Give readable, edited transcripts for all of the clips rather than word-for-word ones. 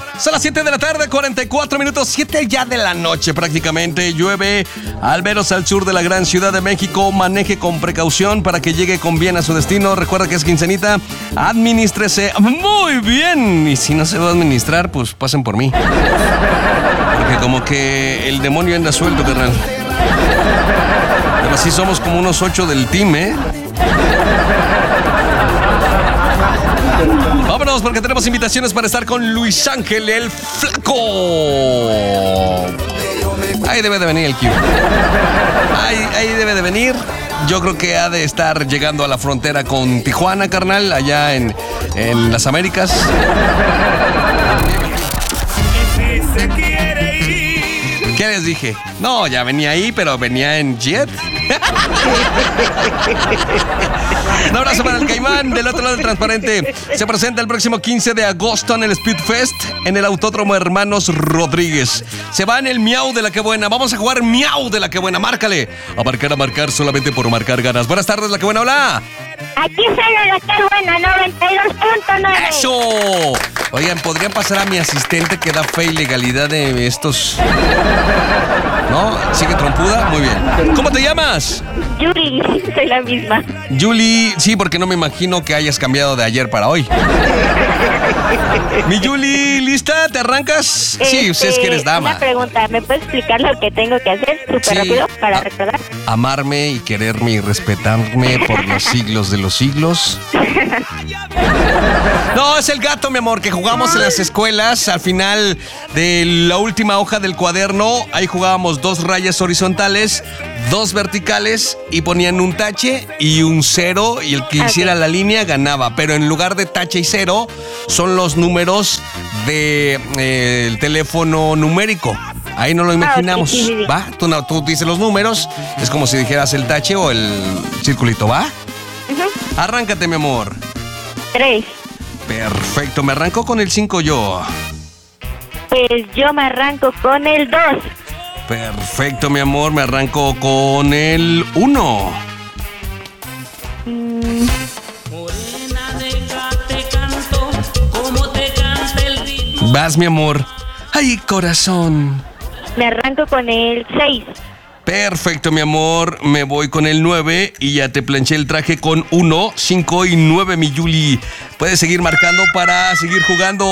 Son las 7 de la tarde, 44 minutos, 7 ya de la noche prácticamente. Llueve, al menos al sur de la gran Ciudad de México. Maneje con precaución para que llegue con bien a su destino. Recuerda que es quincenita, administrese muy bien. Y si no se va a administrar, pues pasen por mí. Porque como que el demonio anda suelto, carnal. Pero así somos como unos 8 del team, ¿eh? Vámonos porque tenemos invitaciones para estar con Luis Ángel el Flaco. Ahí debe de venir el Q. Ahí debe de venir. Yo creo que ha de estar llegando a la frontera con Tijuana, carnal, allá en las Américas. ¿Qué les dije? No, ya venía ahí, pero venía en jet. Un abrazo para el Caimán, del otro lado del transparente. Se presenta el próximo 15 de agosto en el Speed Fest, en el Autódromo Hermanos Rodríguez. Se va en el Miau de la que buena. Vamos a jugar Miau de la que buena. Márcale. A marcar solamente por marcar ganas. Buenas tardes, la que buena. Hola. Aquí sale la que buena, 92.9. ¡Eso! Oigan, ¿podrían pasar a mi asistente que da fe y legalidad de estos? ¿No? ¿Sigue trompuda? Muy bien. ¿Cómo te llamas? Yuri, soy la misma. Yuli, sí, porque no me imagino que hayas cambiado de ayer para hoy. Mi Yuli, ¿lista? ¿Te arrancas? Sí, ustedes que eres dama. Una pregunta, ¿me puedes explicar lo que tengo que hacer súper rápido para recordar? Amarme y quererme y respetarme por los siglos de los siglos. No, es el gato, mi amor, que jugamos en las escuelas. Al final de la última hoja del cuaderno, ahí jugábamos 2 rayas horizontales, 2 verticales, y ponían un tache y un 0, y el que hiciera la línea ganaba. Pero en lugar de tache y 0, son los números del teléfono numérico. Ahí no lo imaginamos, sí. ¿va? Tú dices los números, es como si dijeras el tache o el circulito, ¿va? Arráncate, mi amor. 3. Perfecto, me arranco con el 5 yo. Pues yo me arranco con el 2. Perfecto, mi amor, me arranco con el 1. Vas, mi amor. Ay, corazón. Me arranco con el 6. Perfecto, mi amor. Me voy con el 9 y ya te planché el traje con 1, 5 y 9, mi Yuli. Puedes seguir marcando para seguir jugando.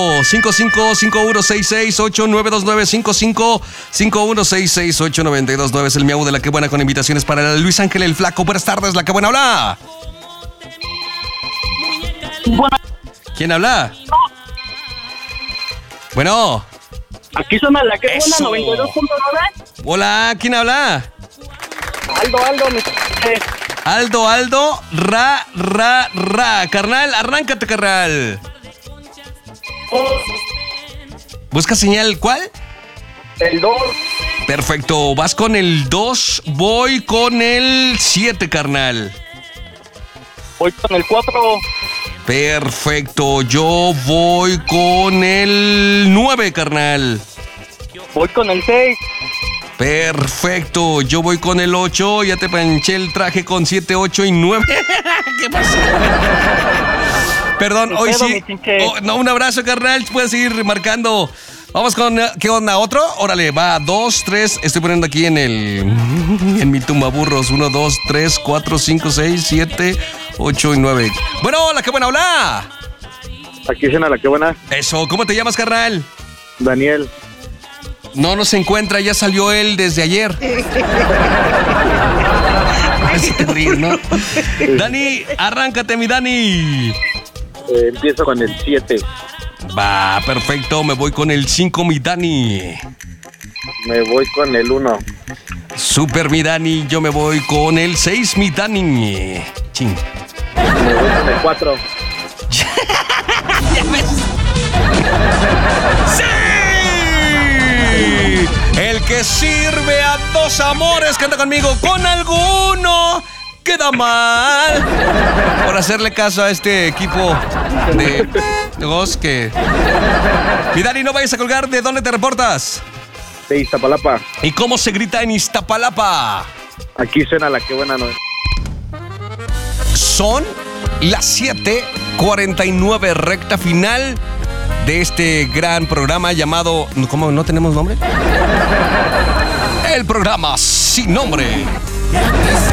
55-5166-8929. 55-5166-8929 es el miau de la que buena con invitaciones para Luis Ángel el Flaco. Buenas tardes, la que buena. Hola. ¿Quién habla? Bueno. Aquí suena la que buena, Eso. 92.9. Hola, ¿quién habla? Aldo, ra. Carnal, arráncate, carnal. ¿Busca señal cuál? El 2. Perfecto, vas con el 2, voy con el 7, carnal. Voy con el 4. Perfecto, yo voy con el 9, carnal. Voy con el 6. Perfecto, yo voy con el 8, ya te planché el traje con 7, 8 y 9. ¿Qué pasó? Perdón, hoy sí. No, un abrazo, carnal, puedes seguir marcando. Vamos con, ¿qué onda? ¿Otro? Órale, va, 2, 3, estoy poniendo aquí en mi tumbaburros. 1, 2, 3, 4, 5, 6, 7, 8 y 9. Bueno, la que buena, hola. Aquí suena la que buena. Eso, ¿cómo te llamas, carnal? Daniel. No se encuentra, ya salió él desde ayer. Así te ríes, ¿no? Dani, arráncate, mi Dani. Empiezo con el 7. Va, perfecto, me voy con el 5, mi Dani. Me voy con el 1. Super, mi Dani, yo me voy con el 6, mi Dani. Ching. Me voy con el 4. ¿Ya ves? ¡Sí! El que sirve a 2 amores, canta conmigo, con alguno queda mal. Por hacerle caso a este equipo de dos que... Mi Dani, no vayas a colgar. ¿De dónde te reportas? De Iztapalapa. ¿Y cómo se grita en Iztapalapa? Aquí suena la que buena, ¿no? Son las 7:49, recta final de este gran programa llamado... ¿Cómo no tenemos nombre? El programa Sin Nombre.